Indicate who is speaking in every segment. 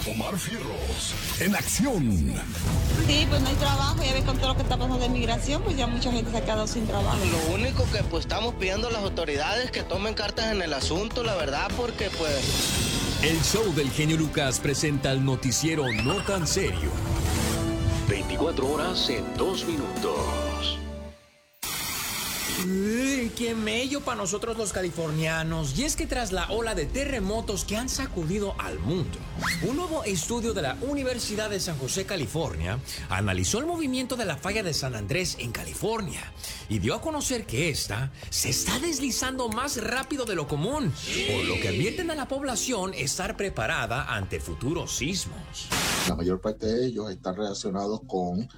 Speaker 1: Omar Fierros, en acción.
Speaker 2: Sí, pues no hay trabajo, ya ves con todo lo que está pasando de migración, pues ya mucha gente se ha quedado sin trabajo.
Speaker 3: Lo único que pues estamos pidiendo a las autoridades que tomen cartas en el asunto, la verdad, porque pues...
Speaker 4: El show del genio Lucas presenta el noticiero No Tan Serio.
Speaker 5: 24 horas en 2 minutos.
Speaker 6: ¡Qué mello para nosotros los californianos! Y es que tras la ola de terremotos que han sacudido al mundo, un nuevo estudio de la Universidad de San José, California, analizó el movimiento de la falla de San Andrés en California y dio a conocer que esta se está deslizando más rápido de lo común, por lo que advierten a la población estar preparada ante futuros sismos.
Speaker 7: La mayor parte de ellos están relacionados con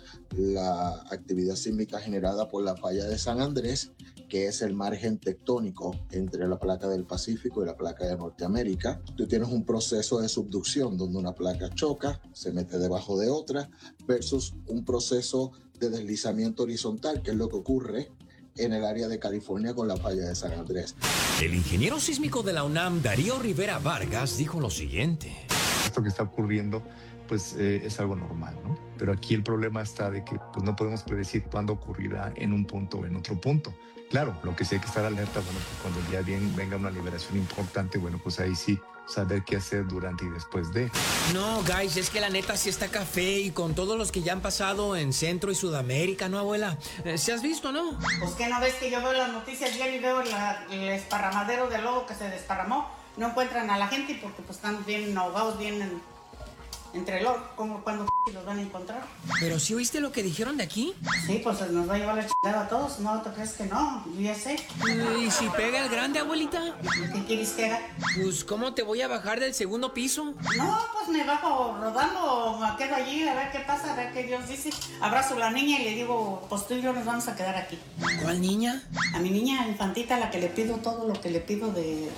Speaker 7: la actividad sísmica generada por la falla de San Andrés, que es el margen tectónico entre la placa del Pacífico y la placa de Norteamérica. Tú tienes un proceso de subducción donde una placa choca, se mete debajo de otra, versus un proceso de deslizamiento horizontal, que es lo que ocurre en el área de California con la falla de San Andrés.
Speaker 6: El ingeniero sísmico de la UNAM, Darío Rivera Vargas, dijo lo siguiente.
Speaker 8: Esto que está ocurriendo pues es algo normal, ¿no? Pero aquí el problema está de que pues, no podemos predecir cuándo ocurrirá en un punto o en otro punto. Claro, lo que sí hay que estar alerta, bueno, pues cuando ya venga una liberación importante, bueno, pues ahí sí saber qué hacer durante y después de.
Speaker 6: No, guys, es que la neta sí está café y con todos los que ya han pasado en Centro y Sudamérica, ¿no, abuela? ¿Se has visto, no?
Speaker 9: Pues que no ves que yo veo las noticias ya y veo el esparramadero de lobo que se desparramó. No encuentran a la gente porque pues están bien ahogados, bien entre los, como cuando los van a encontrar.
Speaker 6: ¿Pero sí oíste lo que dijeron de aquí?
Speaker 9: Sí, pues nos va a llevar la chingada a todos, ¿no te crees que no? Yo ya sé.
Speaker 6: ¿Y si pega el grande, abuelita?
Speaker 9: ¿Qué quieres que haga?
Speaker 6: Pues, ¿cómo te voy a bajar del segundo piso?
Speaker 9: No, pues me bajo rodando, me quedo allí a ver qué pasa, a ver qué Dios dice. Abrazo a la niña y le digo, pues tú y yo nos vamos a quedar aquí.
Speaker 6: ¿Cuál niña?
Speaker 9: A mi niña infantita, la que le pido todo lo que le pido de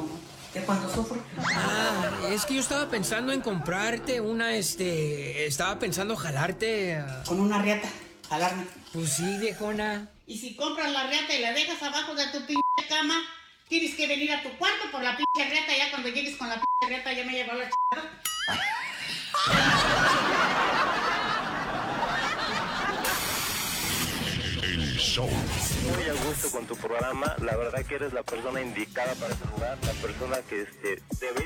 Speaker 9: cuando sufro.
Speaker 6: Ah, es que yo estaba pensando en comprarte una, estaba pensando jalarte...
Speaker 9: Con una riata, jalarme.
Speaker 6: Pues sí, viejona.
Speaker 9: Y si compras la riata y la dejas abajo de tu pinche cama, tienes que venir a tu cuarto por la pinche riata, ya cuando llegues con la pinche riata ya me llevó la chingada.
Speaker 1: El show.
Speaker 3: Muy a gusto con tu programa, la verdad que eres la persona indicada para ese lugar, la persona que debería